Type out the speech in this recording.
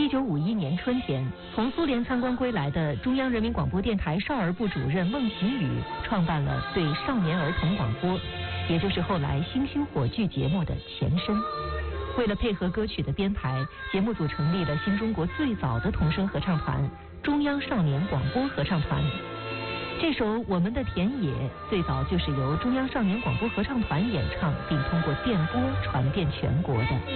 1951年春天，从苏联参观归来的中央人民广播电台少儿部主任孟晴雨创办了对少年儿童广播，也就是后来星星火炬节目的前身。为了配合歌曲的编排，节目组成立了新中国最早的童声合唱团——中央少年广播合唱团。这首《我们的田野》最早就是由中央少年广播合唱团演唱，并通过电波传遍全国的。